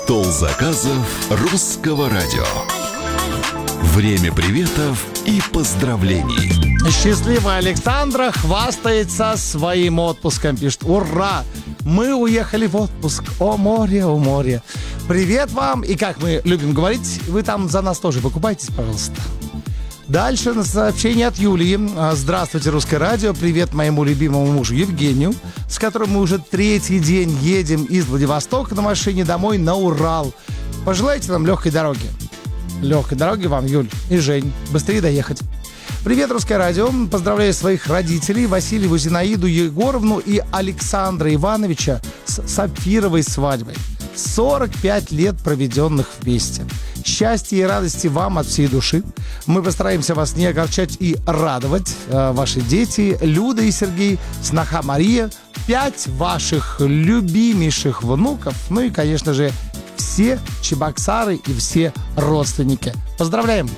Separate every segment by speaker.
Speaker 1: Стол заказов русского радио. Время приветов и поздравлений.
Speaker 2: Счастливая Александра хвастается своим отпуском. Пишет: ура! Мы уехали в отпуск. О море, о море. Привет вам. И как мы любим говорить, вы там за нас тоже покупайтесь, пожалуйста. Дальше на сообщение от Юлии. Здравствуйте, Русское радио. Привет моему любимому мужу Евгению, с которым мы уже третий день едем из Владивостока на машине домой на Урал. Пожелайте нам легкой дороги. Легкой дороги вам, Юль и Жень. Быстрее доехать. Привет, Русское радио. Поздравляю своих родителей Васильеву Зинаиду Егоровну и Александра Ивановича с сапфировой свадьбой. 45 лет, проведенных вместе. Счастья и радости вам от всей души. Мы постараемся вас не огорчать и радовать. Ваши дети Люда и Сергей, сноха Мария, 5 ваших любимейших внуков, ну и, конечно же, все чебоксары и все родственники. Поздравляем!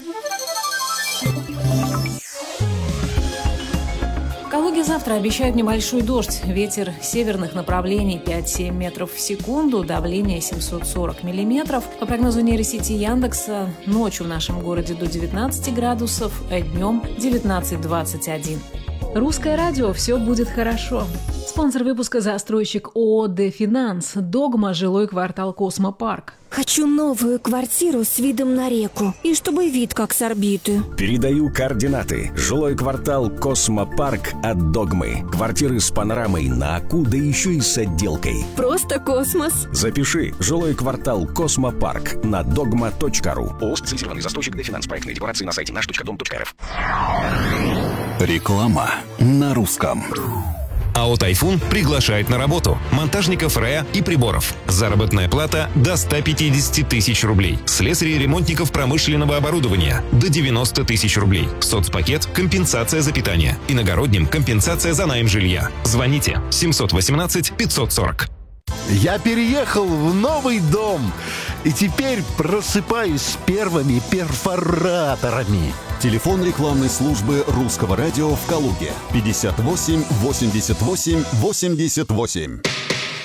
Speaker 3: В Калуге завтра обещают небольшой дождь. Ветер северных направлений 5-7 метров в секунду, давление 740 миллиметров. По прогнозу нейросети Яндекса, ночью в нашем городе до 19 градусов, а днем 19-21. Русское радио. Все будет хорошо. Спонсор выпуска — застройщик ООО «Дефинанс». Догма, жилой квартал «Космопарк».
Speaker 4: Хочу новую квартиру с видом на реку. И чтобы вид как с орбиты.
Speaker 5: Передаю координаты. Жилой квартал «Космопарк» от «Догмы». Квартиры с панорамой на Аку, да еще и с отделкой.
Speaker 4: Просто космос.
Speaker 5: Запиши. Жилой квартал «Космопарк» на dogma.ru. ООО «Специализированный застройщик Дефинанс». Проектные декларации на сайте наш.дом.рф.
Speaker 1: Реклама на русском.
Speaker 6: АО «Тайфун» приглашает на работу монтажников РЭА и приборов. Заработная плата до 150 тысяч рублей. Слесарей и ремонтников промышленного оборудования до 90 тысяч рублей. Соцпакет – компенсация за питание. Иногородним – компенсация за найм жилья. Звоните 718 540.
Speaker 7: Я переехал в новый дом и теперь просыпаюсь с первыми перфораторами.
Speaker 1: Телефон рекламной службы русского радио в Калуге 58 88 88.